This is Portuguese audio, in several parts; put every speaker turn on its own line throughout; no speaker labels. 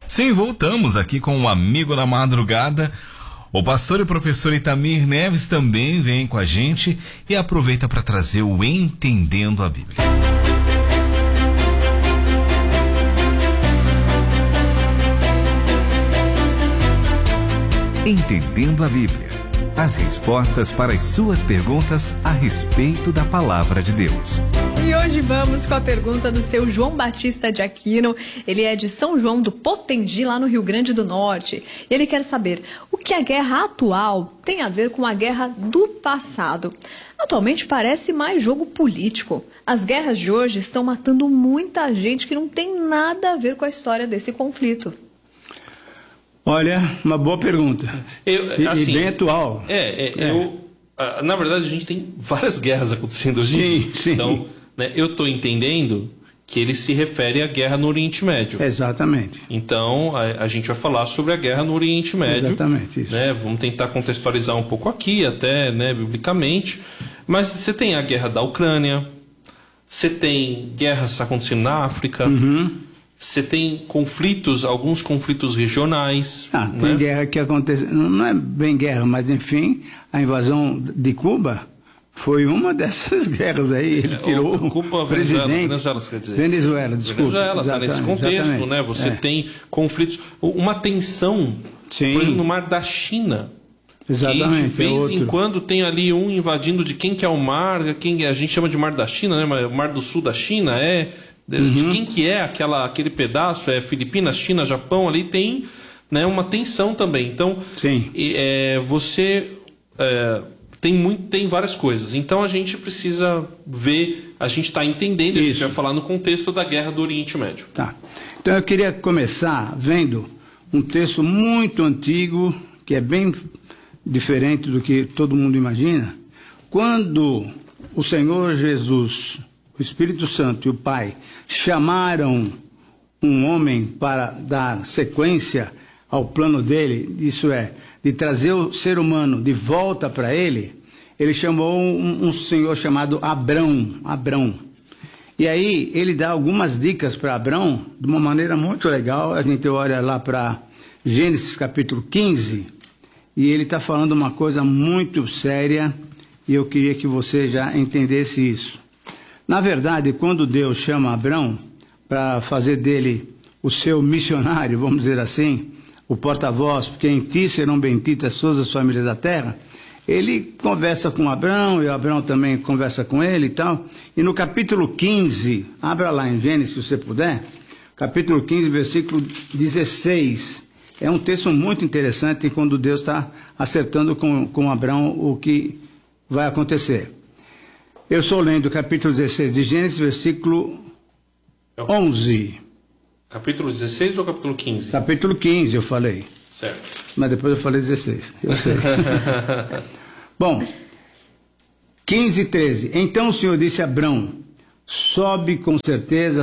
Sim, voltamos aqui com um amigo da madrugada. O pastor e professor Itamir Neves também vem com a gente e aproveita para trazer o Entendendo a Bíblia.
Entendendo a Bíblia. As respostas para as suas perguntas a respeito da Palavra de Deus.
E hoje vamos com a pergunta do seu João Batista de Aquino. Ele é de São João do Potengi, lá no Rio Grande do Norte. Ele quer saber o que a guerra atual tem a ver com a guerra do passado. Atualmente parece mais jogo político. As guerras de hoje estão matando muita gente que não tem nada a ver com a história desse conflito.
Olha, uma boa pergunta.
Assim,
e bem atual.
Na verdade, a gente tem várias guerras acontecendo hoje em dia.
Sim.
Então, né, eu estou entendendo que ele se refere à guerra no Oriente Médio.
Exatamente.
Então, a gente vai falar sobre a guerra no Oriente Médio.
Exatamente, isso.
Né? Vamos tentar contextualizar um pouco aqui, até, né, biblicamente. Mas você tem a guerra da Ucrânia, você tem guerras acontecendo na África, você tem conflitos, alguns conflitos regionais.
Tem guerra que acontece, não é bem guerra, mas enfim, a invasão de Cuba foi uma dessas guerras aí. Ele tirou o presidente. Venezuela, desculpa.
Venezuela está nesse contexto, né? Você tem conflitos, uma tensão, por exemplo, no Mar da China.
Exatamente.
Que de vez em quando tem ali um invadindo de quem que é o mar, quem a gente chama de Mar da China, né? O Mar do Sul da China de quem que é aquele pedaço, Filipinas, China, Japão, ali tem, né, uma tensão também. Então, você tem várias coisas. Então a gente precisa ver, a gente está entendendo, a gente vai falar no contexto da guerra do Oriente Médio.
Tá. Então eu queria começar vendo um texto muito antigo, que é bem diferente do que todo mundo imagina. Quando o Senhor Jesus, o Espírito Santo e o Pai chamaram um homem para dar sequência ao plano dele, isso é, de trazer o ser humano de volta para ele chamou um senhor chamado Abrão. E aí ele dá algumas dicas para Abrão de uma maneira muito legal. A gente olha lá para Gênesis capítulo 15 e ele está falando uma coisa muito séria e eu queria que você já entendesse isso. Na verdade, quando Deus chama Abrão para fazer dele o seu missionário, vamos dizer assim, o porta-voz, porque em ti serão benditas todas as famílias da terra, ele conversa com Abrão e Abrão também conversa com ele e tal. E no capítulo 15, abra lá em Gênesis se você puder, capítulo 15, versículo 16, é um texto muito interessante quando Deus está acertando com Abrão o que vai acontecer. Eu estou lendo o capítulo 16 de Gênesis, versículo 11.
Capítulo 16 ou capítulo 15?
Capítulo 15 eu falei.
Certo.
Mas depois eu falei 16. Eu sei. Bom, 15 e 13. Então o Senhor disse a Abrão, sabe com certeza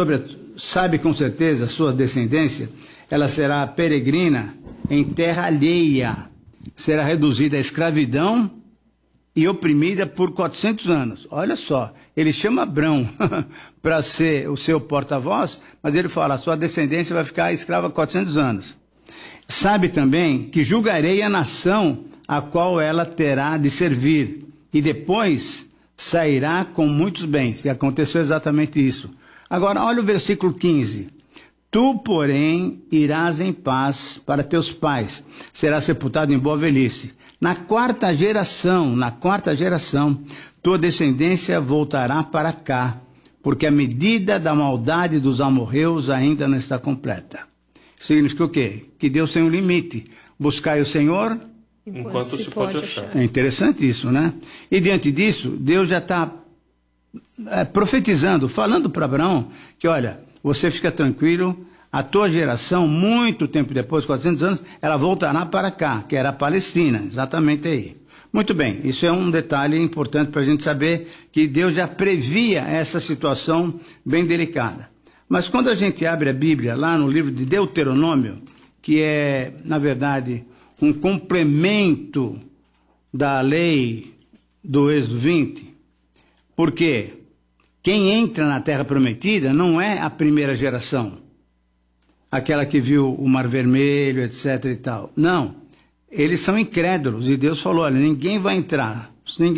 a sua descendência, ela será peregrina em terra alheia, será reduzida à escravidão e oprimida por 400 anos. Olha só, ele chama Abrão para ser o seu porta-voz, mas ele fala, a sua descendência vai ficar escrava 400 anos. Sabe também que julgarei a nação a qual ela terá de servir, e depois sairá com muitos bens. E aconteceu exatamente isso. Agora, olha o versículo 15. Tu, porém, irás em paz para teus pais, serás sepultado em boa velhice. Na quarta geração, tua descendência voltará para cá, porque a medida da maldade dos amorreus ainda não está completa. Significa o quê? Que Deus tem um limite. Buscai o Senhor
enquanto se pode achar.
É interessante isso, né? E diante disso, Deus já está profetizando, falando para Abraão, que olha, você fica tranquilo, a tua geração, muito tempo depois, 400 anos, ela voltará para cá, que era a Palestina, exatamente aí. Muito bem, isso é um detalhe importante para a gente saber que Deus já previa essa situação bem delicada. Mas quando a gente abre a Bíblia, lá no livro de Deuteronômio, que é, na verdade, um complemento da lei do Êxodo 20, porque quem entra na Terra Prometida não é a primeira geração. aquela que viu o Mar Vermelho, etc. e tal. Não. Eles são incrédulos. E Deus falou, olha, ninguém vai entrar.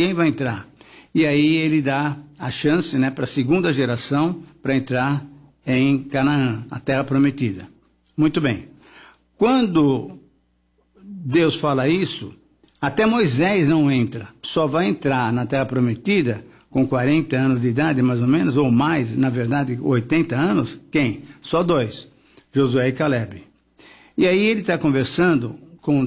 E aí ele dá a chance, né, para a segunda geração para entrar em Canaã, a terra prometida. Muito bem. Quando Deus fala isso, até Moisés não entra. Só vai entrar na terra prometida com 40 anos de idade, mais ou menos, ou mais, na verdade, 80 anos. Quem? Só 2, Josué e Caleb. E aí ele está conversando com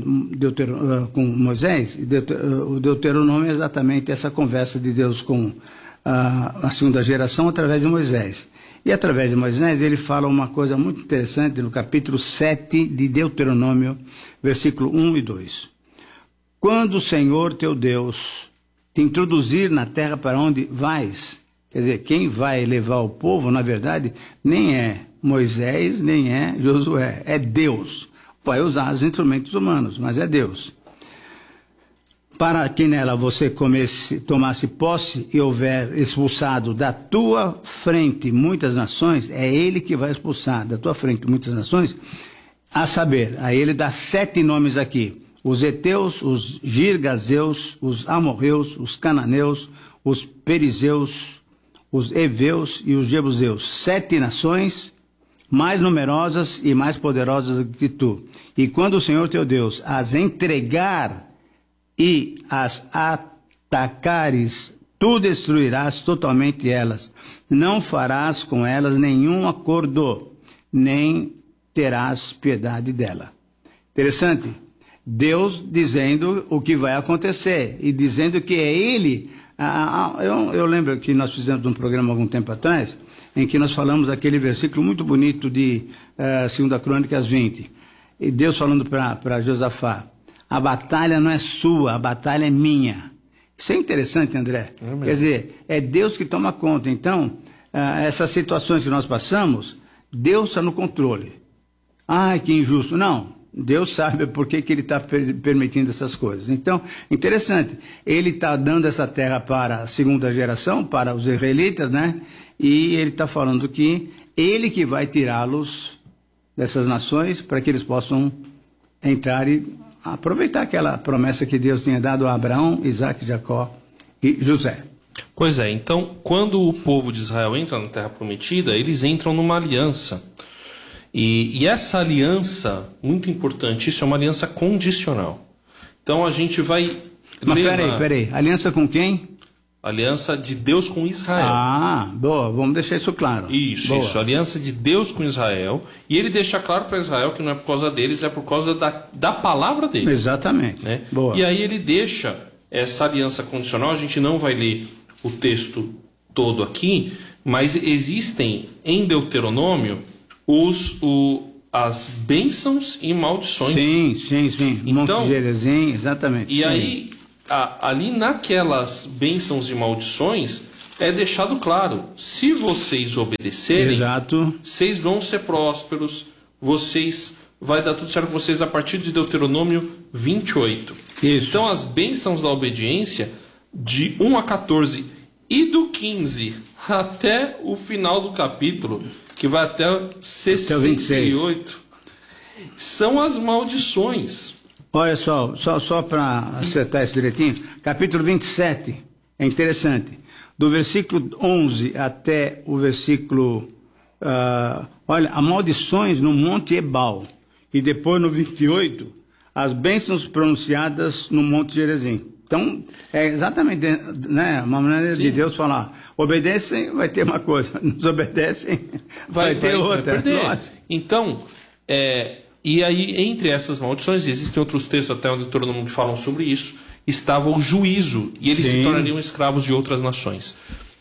Moisés, o Deuteronômio é exatamente essa conversa de Deus com a segunda geração através de Moisés. E através de Moisés ele fala uma coisa muito interessante no capítulo 7 de Deuteronômio, versículo 1 e 2. Quando o Senhor teu Deus te introduzir na terra para onde vais, quer dizer, quem vai levar o povo, na verdade, nem é Moisés, nem é Josué, é Deus. Vai usar os instrumentos humanos, mas é Deus. Para que nela você tomasse posse e houver expulsado da tua frente muitas nações, é ele que vai expulsar da tua frente muitas nações, a saber, a ele dá 7 nomes aqui: os heteus, os girgazeus, os amorreus, os cananeus, os perizeus, os heveus e os jebuseus. 7 nações mais numerosas e mais poderosas do que tu. E quando o Senhor teu Deus as entregar e as atacares, tu destruirás totalmente elas. Não farás com elas nenhum acordo, nem terás piedade dela. Interessante. Deus dizendo o que vai acontecer e dizendo que é Ele. Eu lembro que nós fizemos um programa algum tempo atrás, em que nós falamos aquele versículo muito bonito de 2 Crônicas 20. E Deus falando para Josafá: a batalha não é sua, a batalha é minha. Isso é interessante, André. Quer dizer, é Deus que toma conta. Então, essas situações que nós passamos, Deus está no controle. Ai, que injusto. Não, Deus sabe por que Ele está permitindo essas coisas. Então, interessante. Ele está dando essa terra para a segunda geração, para os israelitas, né? E Ele está falando que Ele que vai tirá-los dessas nações para que eles possam entrar e aproveitar aquela promessa que Deus tinha dado a Abraão, Isaac, Jacó e José.
Pois é, então, quando o povo de Israel entra na Terra Prometida, eles entram numa aliança. E essa aliança, muito importante, isso é uma aliança condicional. Então a gente vai...
Mas peraí, aliança com quem?
Aliança de Deus com Israel.
Ah, boa, vamos deixar isso claro.
Isso, aliança de Deus com Israel. E ele deixa claro para Israel que não é por causa deles, é por causa da palavra dele.
Exatamente.
Né?
Boa.
E aí ele deixa essa aliança condicional, a gente não vai ler o texto todo aqui, mas existem em Deuteronômio as bênçãos e maldições.
Sim.
Então,
Monte Gerizim, exatamente.
E aí, ali naquelas bênçãos e maldições, é deixado claro, se vocês obedecerem,
exato,
vocês vão ser prósperos, vai dar tudo certo com vocês a partir de Deuteronômio 28.
Isso.
Então as bênçãos da obediência, de 1 a 14 e do 15 até o final do capítulo, que vai até 68, são as maldições.
Olha só para acertar isso direitinho, capítulo 27, é interessante, do versículo 11 até o versículo, olha, as maldições no Monte Ebal, e depois no 28, as bênçãos pronunciadas no Monte Gerizim. Então, é exatamente, né, uma maneira de Deus falar: obedecem, vai ter uma coisa; nos obedecem, vai ter outra.
Vai perder. Então, e aí, entre essas maldições, existem outros textos até onde todo mundo falam sobre isso, estava o juízo, e eles se tornariam escravos de outras nações.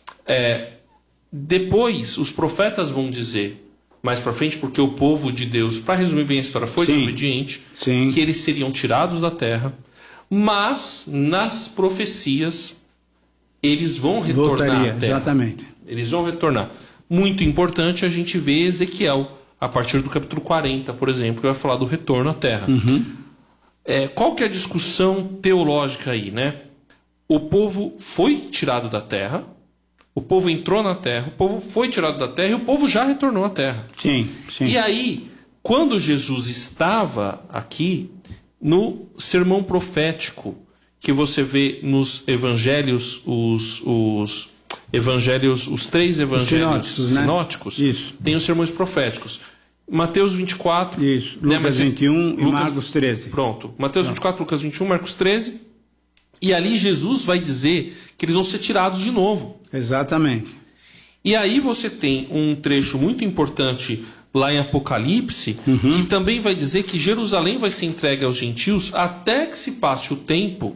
Depois, os profetas vão dizer, mais para frente, porque o povo de Deus, para resumir bem a história, foi desobediente, que eles seriam tirados da terra, mas nas profecias eles vão retornar à terra.
Exatamente.
Eles vão retornar. Muito importante a gente ver Ezequiel, a partir do capítulo 40, por exemplo, que vai falar do retorno à terra. Qual que é a discussão teológica aí, né? O povo foi tirado da terra, o povo entrou na terra, o povo foi tirado da terra e o povo já retornou à terra.
Sim.
E aí quando Jesus estava aqui, no sermão profético, que você vê nos evangelhos, os três evangelhos sinóticos, né? Tem os sermões proféticos. Mateus 24,
isso. Lucas 21 e Marcos 13.
Pronto. Mateus 24, Lucas 21, Marcos 13. E ali Jesus vai dizer que eles vão ser tirados de novo.
Exatamente.
E aí você tem um trecho muito importante lá em Apocalipse, que também vai dizer que Jerusalém vai ser entregue aos gentios até que se passe o tempo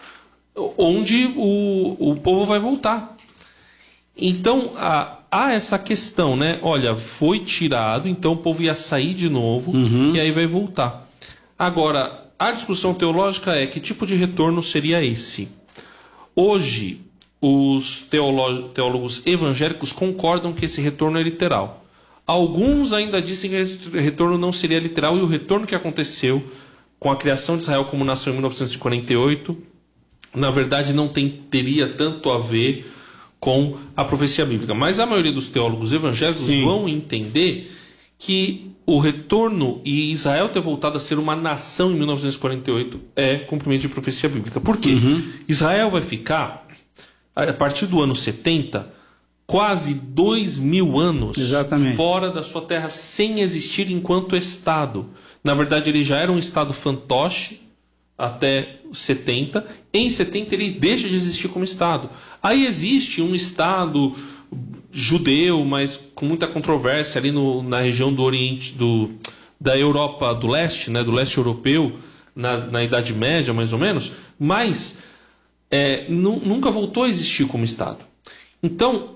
onde o povo vai voltar. Então, há essa questão, né? Olha, foi tirado, então o povo ia sair de novo e aí vai voltar. Agora, a discussão teológica é que tipo de retorno seria esse? Hoje, os teólogos evangélicos concordam que esse retorno é literal. Alguns ainda dizem que esse retorno não seria literal, e o retorno que aconteceu com a criação de Israel como nação em 1948, na verdade não teria tanto a ver com a profecia bíblica. Mas a maioria dos teólogos evangélicos vão entender que o retorno e Israel ter voltado a ser uma nação em 1948 é cumprimento de profecia bíblica. Por quê? Israel vai ficar, a partir do ano 70, quase 2000 anos fora da sua terra, sem existir enquanto Estado. Na verdade, ele já era um Estado fantoche até 70. Em 70, ele deixa de existir como Estado. Aí existe um Estado judeu, mas com muita controvérsia ali na região do Oriente, da Europa do Leste, né, do leste europeu, na Idade Média, mais ou menos, mas nunca voltou a existir como Estado. Então,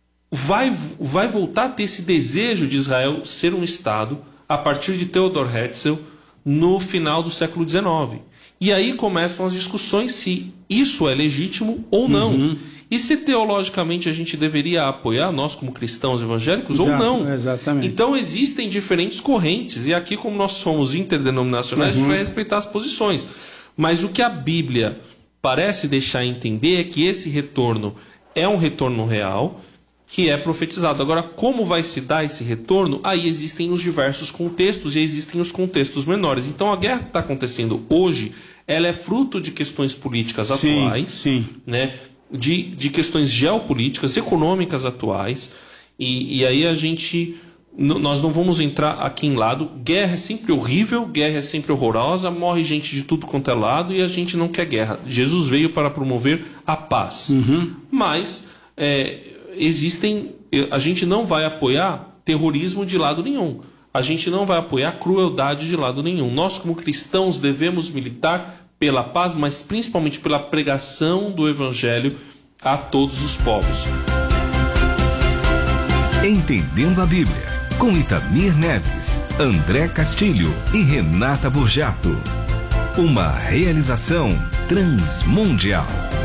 vai voltar a ter esse desejo de Israel ser um Estado a partir de Theodor Herzl no final do século XIX. E aí começam as discussões se isso é legítimo ou não. E se teologicamente a gente deveria apoiar, nós como cristãos evangélicos, ou não.
Exatamente.
Então existem diferentes correntes, e aqui, como nós somos interdenominacionais, a gente vai respeitar as posições. Mas o que a Bíblia parece deixar entender é que esse retorno é um retorno real, que é profetizado. Agora, como vai se dar esse retorno? Aí existem os diversos contextos, e existem os contextos menores. Então a guerra que está acontecendo hoje, ela é fruto de questões políticas atuais, né? De questões geopolíticas, econômicas atuais, e aí nós não vamos entrar aqui em lado. Guerra é sempre horrível, guerra é sempre horrorosa, morre gente de tudo quanto é lado, e a gente não quer guerra. Jesus veio para promover a paz. Mas a gente não vai apoiar terrorismo de lado nenhum. A gente não vai apoiar crueldade de lado nenhum. Nós, como cristãos, devemos militar pela paz, mas principalmente pela pregação do Evangelho a todos os povos.
Entendendo a Bíblia, com Itamir Neves, André Castilho e Renata Borjato. Uma realização Transmundial.